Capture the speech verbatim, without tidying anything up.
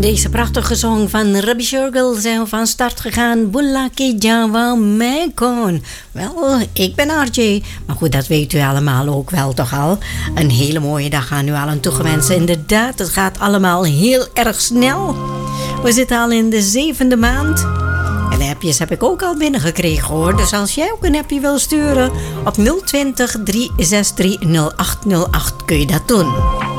Deze prachtige song van Rabbi Shurgill zijn we van start gegaan. Bulaki Java Mekon. Wel, ik ben R J. Maar goed, dat weet u allemaal ook wel toch al. Een hele mooie dag aan u allen toegewenst. Inderdaad, het gaat allemaal heel erg snel. We zitten al in de zevende maand. En appjes heb ik ook al binnengekregen hoor. Dus als jij ook een appje wil sturen op nul twintig, drie zes drie, nul acht nul acht kun je dat doen.